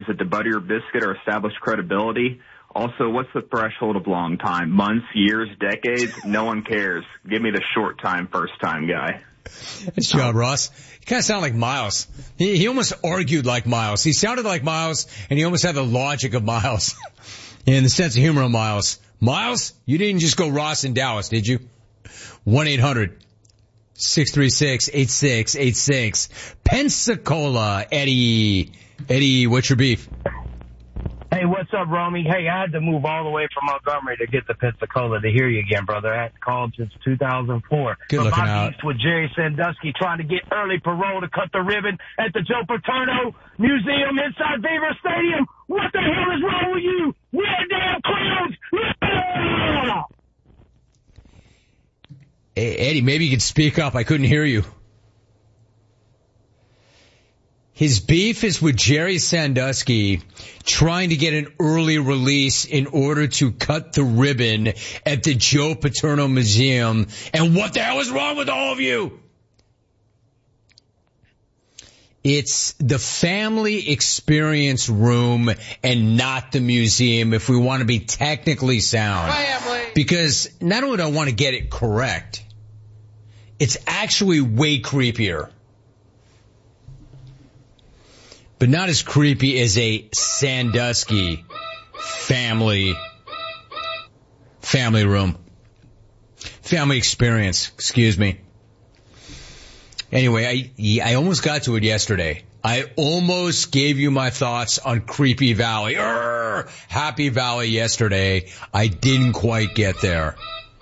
it the butter or biscuit or established credibility? Also, what's the threshold of long time? Months, years, decades? No one cares. Give me the short time, first time guy. Nice job, Ross. You kind of sound like Miles. He almost argued like Miles. He sounded like Miles, and he almost had the logic of Miles. And the sense of humor of Miles. Miles, you didn't just go Ross in Dallas, did you? 1-800-636-8686. Pensacola. Eddie, what's your beef? Hey, what's up, Romy? Hey, I had to move all the way from Montgomery to get to Pensacola to hear you again, brother. I had called since 2004. Good looking out. My beef with Jerry Sandusky trying to get early parole to cut the ribbon at the Joe Paterno Museum inside Beaver Stadium. What the hell is wrong with you? We're damn clowns! Yeah! Hey, Eddie, maybe you could speak up. I couldn't hear you. His beef is with Jerry Sandusky trying to get an early release in order to cut the ribbon at the Joe Paterno Museum. And what the hell is wrong with all of you? It's the family experience room and not the museum if we want to be technically sound. Family. Because not only do I want to get it correct, it's actually way creepier. But not as creepy as a Sandusky family room. Family experience, excuse me. Anyway, I almost got to it yesterday. I almost gave you my thoughts on Creepy Valley. Happy Valley yesterday. I didn't quite get there.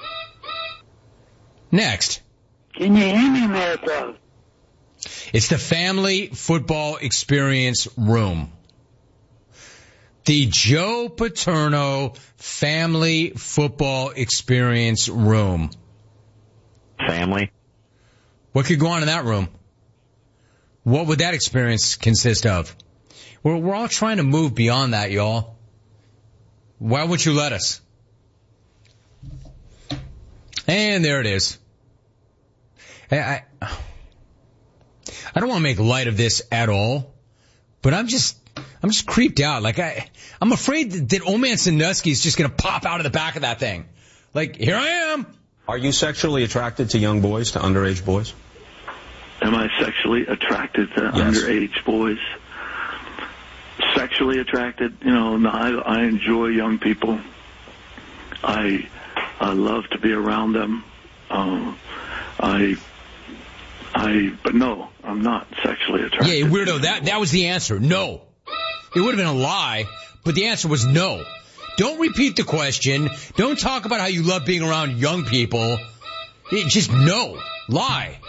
Next. Can you hear me, America? It's the Family Football Experience Room. The Joe Paterno Family Football Experience Room. Family. What could go on in that room? What would that experience consist of? We're all trying to move beyond that, y'all. Why won't you let us? And there it is. I don't want to make light of this at all, but I'm just creeped out. Like I'm afraid that old man Sandusky is just going to pop out of the back of that thing. Like, here I am. Are you sexually attracted to young boys, to underage boys? Am I sexually attracted to underage boys? Sexually attracted? No, I enjoy young people. I love to be around them. But no, I'm not sexually attracted. Yeah, weirdo, that was the answer. No. It would have been a lie, but the answer was no. Don't repeat the question. Don't talk about how you love being around young people. Just no. Lie.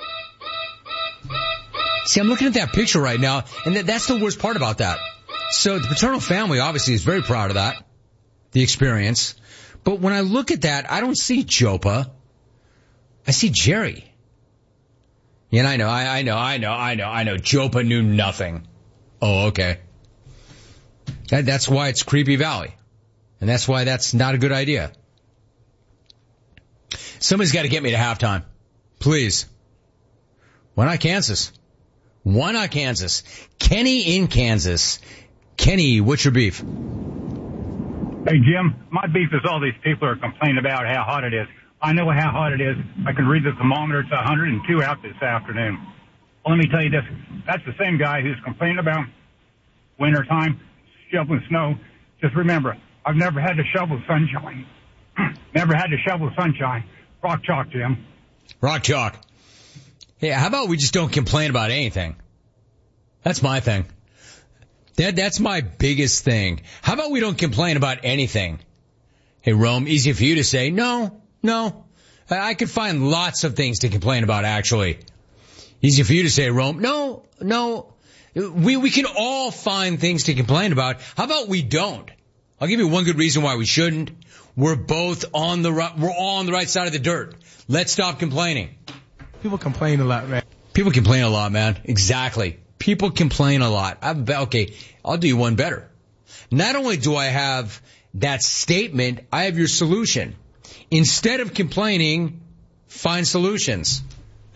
See, I'm looking at that picture right now, and that's the worst part about that. So the Paterno family obviously is very proud of that, the experience. But when I look at that, I don't see Jopa. I see Jerry. Yeah, I know. Jopa knew nothing. Oh, okay. That's why it's Creepy Valley. And that's why that's not a good idea. Somebody's got to get me to halftime. Please. Why not Kansas? Why not Kansas? Kenny in Kansas. Kenny, what's your beef? Hey, Jim, my beef is all these people are complaining about how hot it is. I know how hot it is. I can read the thermometer. It's 102 out this afternoon. Well, let me tell you this. That's the same guy who's complaining about wintertime, shoveling snow. Just remember, I've never had to shovel sunshine. Never had to shovel sunshine. Rock chalk, Jim. Rock chalk. Hey, how about we just don't complain about anything? That's my thing. That's my biggest thing. How about we don't complain about anything? Hey, Rome, easy for you to say, no. I could find lots of things to complain about, actually. Easy for you to say, Rome. No. We can all find things to complain about. How about we don't? I'll give you one good reason why we shouldn't. We're both on the right, we're all on the right side of the dirt. Let's stop complaining. People complain a lot, man. People complain a lot, man. Exactly. People complain a lot. Okay, I'll do you one better. Not only do I have that statement, I have your solution. Instead of complaining, find solutions.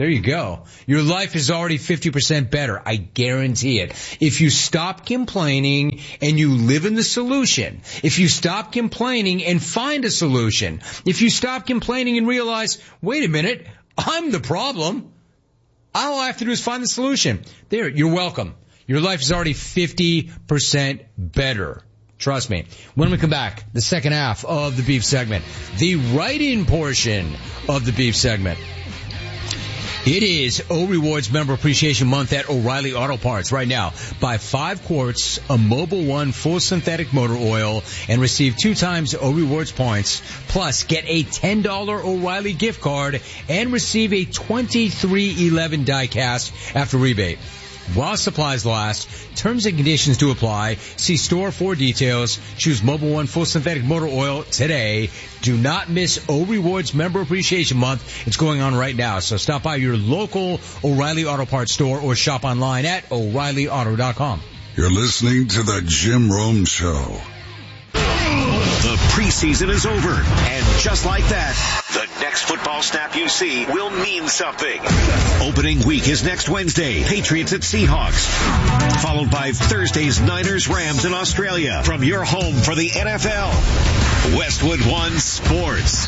There you go. Your life is already 50% better. I guarantee it. If you stop complaining and you live in the solution, if you stop complaining and find a solution, if you stop complaining and realize, wait a minute, I'm the problem, all I have to do is find the solution. There, you're welcome. Your life is already 50% better. Trust me. When we come back, the second half of the beef segment, the write-in portion of the beef segment. It is O Rewards Member Appreciation Month at O'Reilly Auto Parts right now. Buy 5 quarts of Mobil 1 full synthetic motor oil and receive 2 times O Rewards points. Plus, get a $10 O'Reilly gift card and receive a 2311 die cast after rebate. While supplies last, terms and conditions do apply. See store for details. Choose Mobil 1 full synthetic motor oil today. Do not miss O Rewards Member Appreciation Month. It's going on right now. So stop by your local O'Reilly Auto Parts store or shop online at O'ReillyAuto.com. You're listening to the Jim Rome Show. The preseason is over, and just like that, the next football snap you see will mean something. Opening week is next Wednesday, Patriots at Seahawks, followed by Thursday's Niners, Rams in Australia. From your home for the NFL, Westwood One Sports.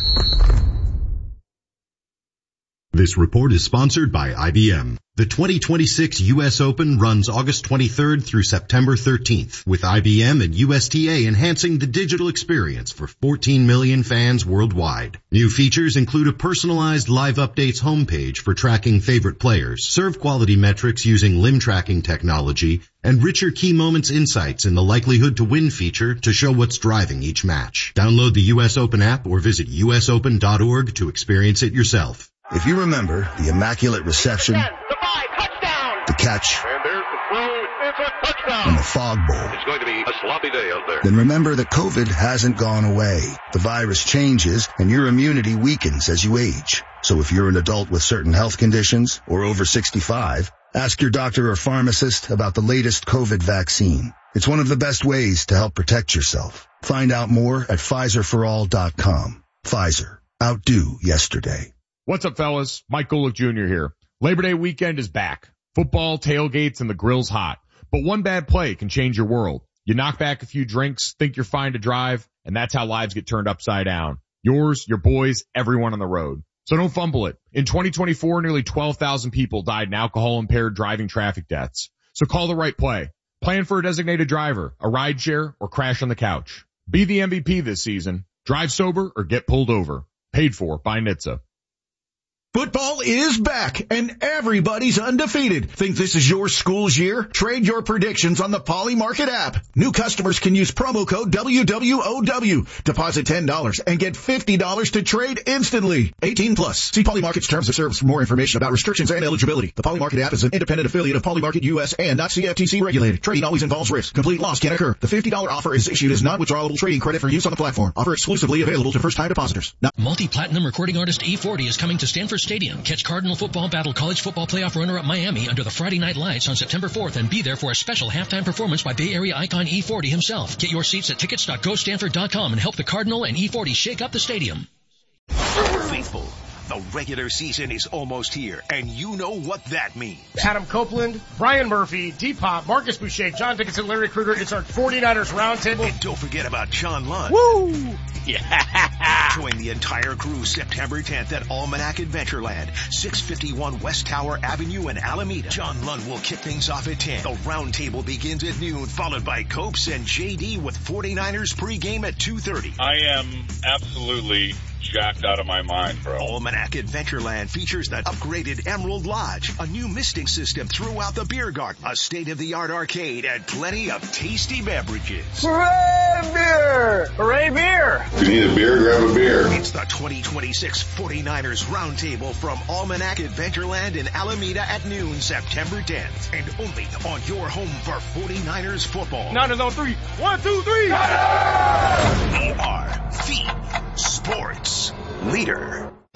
This report is sponsored by IBM. The 2026 U.S. Open runs August 23rd through September 13th, with IBM and USTA enhancing the digital experience for 14 million fans worldwide. New features include a personalized live updates homepage for tracking favorite players, serve quality metrics using limb tracking technology, and richer key moments insights in the likelihood to win feature to show what's driving each match. Download the U.S. Open app or visit usopen.org to experience it yourself. If you remember the immaculate reception, the catch, and there's the throw, it's a touchdown, and the fog bowl, it's going to be a sloppy day out there. Then remember that COVID hasn't gone away. The virus changes and your immunity weakens as you age. So if you're an adult with certain health conditions or over 65, ask your doctor or pharmacist about the latest COVID vaccine. It's one of the best ways to help protect yourself. Find out more at PfizerForAll.com. Pfizer. Outdo yesterday. What's up, fellas? Mike Golick Jr. here. Labor Day weekend is back. Football, tailgates, and the grill's hot. But one bad play can change your world. You knock back a few drinks, think you're fine to drive, and that's how lives get turned upside down. Yours, your boys, everyone on the road. So don't fumble it. In 2024, nearly 12,000 people died in alcohol-impaired driving traffic deaths. So call the right play. Plan for a designated driver, a rideshare, or crash on the couch. Be the MVP this season. Drive sober or get pulled over. Paid for by NHTSA. Football is back, and everybody's undefeated. Think this is your school's year? Trade your predictions on the Poly Market app. New customers can use promo code WWOW. Deposit $10 and get $50 to trade instantly. 18 plus. See Poly Market's terms of service for more information about restrictions and eligibility. The Poly Market app is an independent affiliate of Poly Market US and not CFTC regulated. Trading always involves risk. Complete loss can occur. The $50 offer is issued as non-withdrawable trading credit for use on the platform. Offer exclusively available to first-time depositors. Multi-platinum recording artist E40 is coming to Stanford Stadium. Catch Cardinal football battle college football playoff runner-up Miami under the Friday Night Lights on September 4th and be there for a special halftime performance by Bay Area icon E40 himself. Get your seats at tickets.gostanford.com and help the Cardinal and E40 shake up the stadium. Faithful, the regular season is almost here, and you know what that means. Adam Copeland, Brian Murphy, D-Pop, Marcus Boucher, John Dickinson, Larry Krueger. It's our 49ers Roundtable. And don't forget about John Lund. Woo! Yeah! Join the entire crew September 10th at Almanac Adventureland, 651 West Tower Avenue in Alameda. John Lund will kick things off at 10. The Roundtable begins at noon, followed by Copes and JD with 49ers pregame at 2:30. I am absolutely jacked out of my mind, bro. Almanac Adventureland features the upgraded Emerald Lodge, a new misting system throughout the beer garden, a state-of-the-art arcade, and plenty of tasty beverages. Hooray beer! Hooray beer! If you need a beer, grab a beer. It's the 2026 49ers Roundtable from Almanac Adventureland in Alameda at noon, September 10th. And only on your home for 49ers football. Niners on three. 1, 2, 3. We are the sports leader.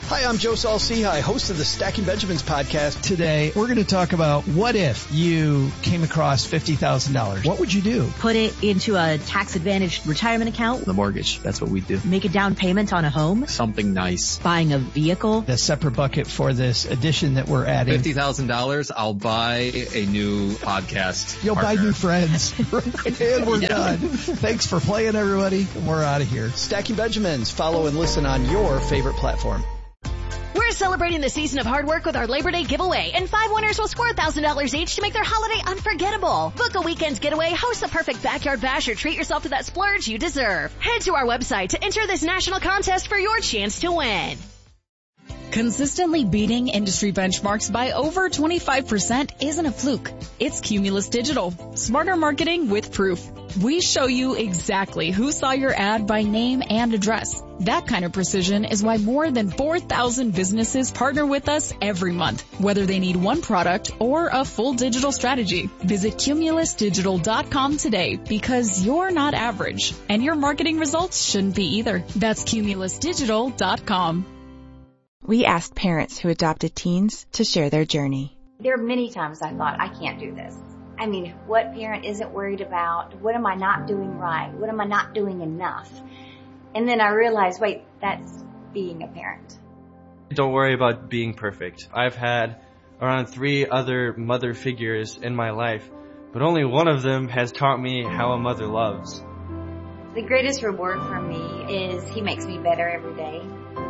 Hi, I'm Joe Saul-Sehy, host of the Stacking Benjamins podcast. Today, we're going to talk about what if you came across $50,000. What would you do? Put it into a tax-advantaged retirement account. The mortgage, that's what we do. Make a down payment on a home. Something nice. Buying a vehicle. The separate bucket for this addition that we're adding. $50,000, I'll buy a new podcast. You'll partner. buy new friends. And we're done. Thanks for playing, everybody. We're out of here. Stacking Benjamins. Follow and listen on your favorite platform. We're celebrating the season of hard work with our Labor Day giveaway, and 5 winners will score $1,000 each to make their holiday unforgettable. Book a weekend's getaway, host the perfect backyard bash, or treat yourself to that splurge you deserve. Head to our website to enter this national contest for your chance to win. Consistently beating industry benchmarks by over 25% isn't a fluke. It's Cumulus Digital. Smarter marketing with proof. We show you exactly who saw your ad by name and address. That kind of precision is why more than 4,000 businesses partner with us every month, whether they need one product or a full digital strategy. Visit cumulusdigital.com today, because you're not average, and your marketing results shouldn't be either. That's cumulusdigital.com. We asked parents who adopted teens to share their journey. There are many times I thought, I can't do this. I mean, what parent isn't worried about, what am I not doing right? What am I not doing enough? And then I realized, wait, that's being a parent. Don't worry about being perfect. I've had around 3 other mother figures in my life, but only one of them has taught me how a mother loves. The greatest reward for me is he makes me better every day.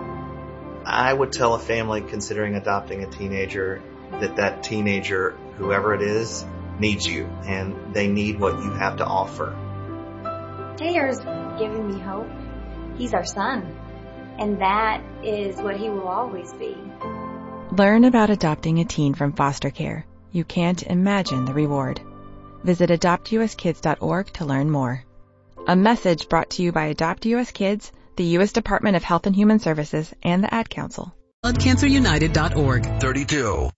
I would tell a family considering adopting a teenager that teenager, whoever it is, needs you, and they need what you have to offer. Taylor's giving me hope. He's our son, and that is what he will always be. Learn about adopting a teen from foster care. You can't imagine the reward. Visit adoptuskids.org to learn more. A message brought to you by Adopt US Kids, the U.S. Department of Health and Human Services, and the Ad Council. BloodCancerUnited.org. 32.